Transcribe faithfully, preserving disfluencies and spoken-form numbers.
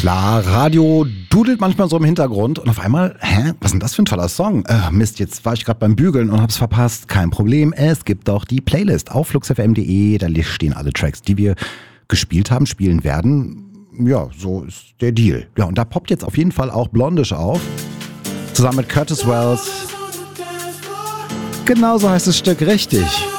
Klar, Radio dudelt manchmal so im Hintergrund und auf einmal, hä, was ist denn das für ein toller Song? Äh, Mist, jetzt war ich gerade beim Bügeln und hab's verpasst. Kein Problem, es gibt doch die Playlist auf fluxfm punkt de, da stehen alle Tracks, die wir gespielt haben, spielen werden. Ja, so ist der Deal. Ja, und da poppt jetzt auf jeden Fall auch Blondish auf, zusammen mit Curtis Wells. Genauso heißt das Stück, richtig.